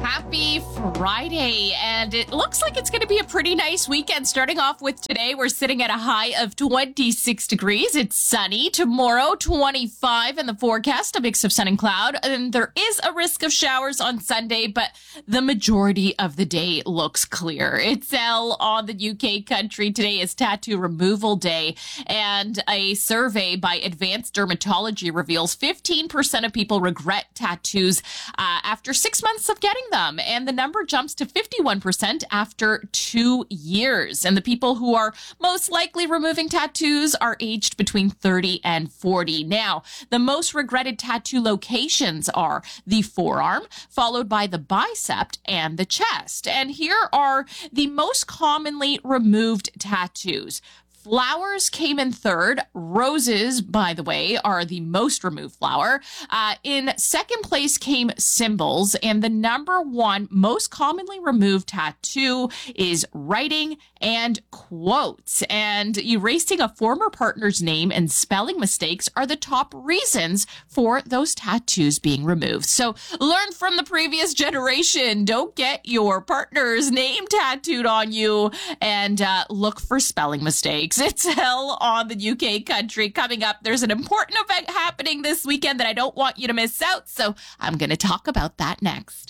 Happy Friday, and it looks like it's going to be a pretty nice weekend. Starting off with today, we're sitting at a high of 26 degrees. It's sunny. Tomorrow, 25 in the forecast, a mix of sun and cloud. And there is a risk of showers on Sunday, but the majority of the day looks clear. It's on the UK country. Today is Tattoo Removal Day, and a survey by Advanced Dermatology reveals 15% of people regret tattoos after 6 months of getting them, and the number jumps to 51% after 2 years. And the people who are most likely removing tattoos are aged between 30 and 40. Now, the most regretted tattoo locations are the forearm, followed by the bicep and the chest. And here are the most commonly removed tattoos. Flowers came in third. Roses, by the way, are the most removed flower. In second place came symbols, and the number one most commonly removed tattoo is writing and quotes. And erasing a former partner's name and spelling mistakes are the top reasons for those tattoos being removed. So learn from the previous generation. Don't get your partner's name tattooed on you, and look for spelling mistakes. It's hell on the UK country. Coming up, there's an important event happening this weekend that I don't want you to miss out, so I'm going to talk about that next.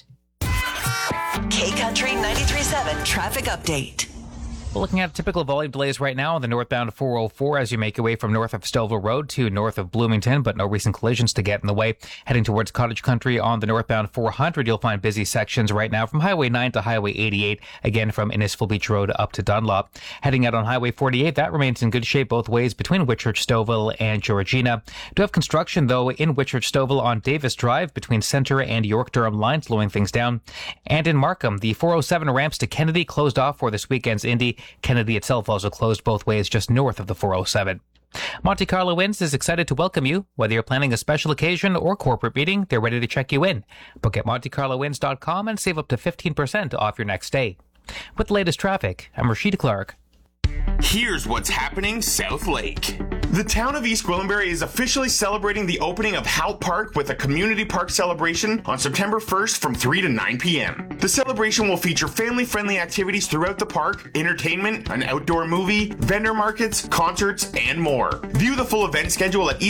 K Country 93.7 traffic update. We're looking at typical volume delays right now on the northbound 404 as you make your way from north of Stouffville Road to north of Bloomington, but no recent collisions to get in the way. Heading towards Cottage Country on the northbound 400, you'll find busy sections right now from Highway 9 to Highway 88, again from Innisfil Beach Road up to Dunlop. Heading out on Highway 48, that remains in good shape both ways between Whitchurch, Stouffville, and Georgina. Do have construction, though, in Whitchurch, Stouffville on Davis Drive between Centre and York-Durham line, slowing things down. And in Markham, the 407 ramps to Kennedy closed off for this weekend's Indy. Kennedy itself also closed both ways just north of the 407. Monte Carlo Winds is excited to welcome you. Whether you're planning a special occasion or corporate meeting, they're ready to check you in. Book at MonteCarloWinds.com and save up to 15% off your next stay. With the latest traffic, I'm Rashida Clark. Here's what's happening South Lake. The town of East Gwillimbury is officially celebrating the opening of Hout Park with a community park celebration on September 1st from 3 to 9 p.m. The celebration will feature family-friendly activities throughout the park, entertainment, an outdoor movie, vendor markets, concerts, and more. View the full event schedule at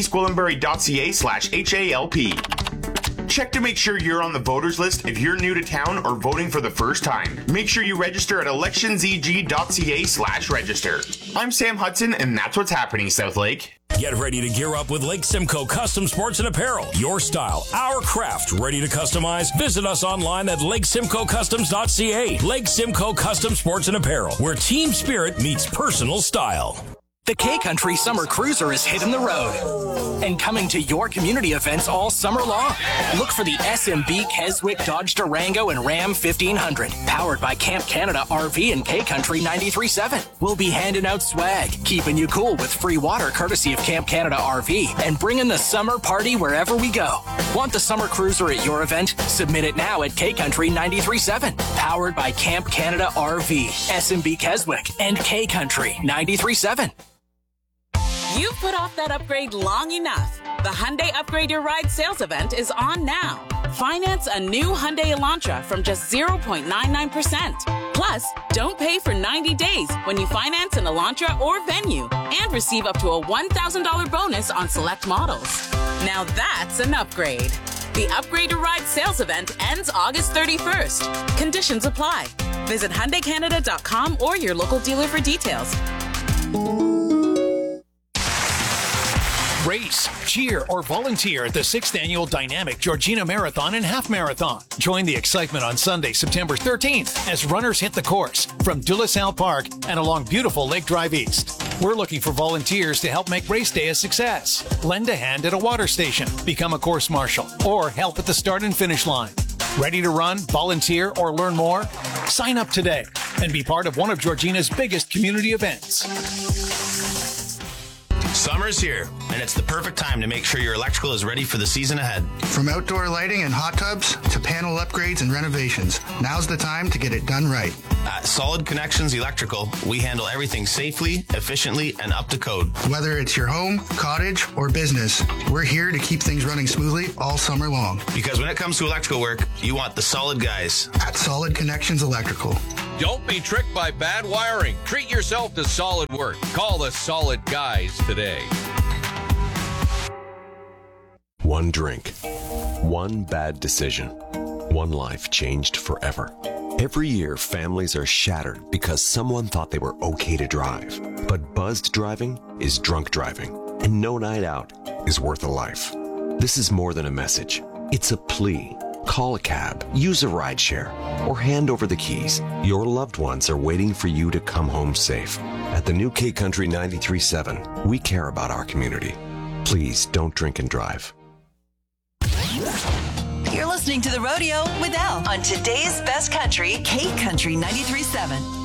eastgwillimbury.ca/HALP. Check to make sure you're on the voters list if you're new to town or voting for the first time. Make sure you register at electionseg.ca/register. I'm Sam Hudson, and that's what's happening, South Lake. Get ready to gear up with Lake Simcoe Custom Sports and Apparel. Your style, our craft, ready to customize? Visit us online at lakesimcoecustoms.ca. Lake Simcoe Custom Sports and Apparel, where team spirit meets personal style. The K-Country Summer Cruiser is hitting the road and coming to your community events all summer long. Look for the SMB Keswick Dodge Durango and Ram 1500, powered by Camp Canada RV and K-Country 93.7. We'll be handing out swag, keeping you cool with free water courtesy of Camp Canada RV, and bringing the summer party wherever we go. Want the Summer Cruiser at your event? Submit it now at K-Country 93.7, powered by Camp Canada RV, SMB Keswick, and K-Country 93.7. You've put off that upgrade long enough. The Hyundai Upgrade Your Ride sales event is on now. Finance a new Hyundai Elantra from just 0.99%. Plus, don't pay for 90 days when you finance an Elantra or Venue, and receive up to a $1,000 bonus on select models. Now that's an upgrade. The Upgrade Your Ride sales event ends August 31st. Conditions apply. Visit HyundaiCanada.com or your local dealer for details. Race, cheer, or volunteer at the 6th Annual Dynamic Georgina Marathon and Half Marathon. Join the excitement on Sunday, September 13th as runners hit the course from De La Salle Park and along beautiful Lake Drive East. We're looking for volunteers to help make race day a success. Lend a hand at a water station, become a course marshal, or help at the start and finish line. Ready to run, volunteer, or learn more? Sign up today and be part of one of Georgina's biggest community events. Summer's here, and it's the perfect time to make sure your electrical is ready for the season ahead. From outdoor lighting and hot tubs to panel upgrades and renovations, now's the time to get it done right. At Solid Connections Electrical, we handle everything safely, efficiently, and up to code. Whether it's your home, cottage, or business, we're here to keep things running smoothly all summer long. Because when it comes to electrical work, you want the solid guys. At Solid Connections Electrical. Don't be tricked by bad wiring. Treat yourself to solid work. Call the Solid Guys today. One drink, one bad decision, one life changed forever. Every year, families are shattered because someone thought they were okay to drive. But buzzed driving is drunk driving, and no night out is worth a life. This is more than a message. It's a plea. Call a cab, use a rideshare, or hand over the keys. Your loved ones are waiting for you to come home safe. At the new K Country 93.7, we care about our community. Please don't drink and drive. You're listening to The Rodeo with Al on today's best country, K Country 93.7.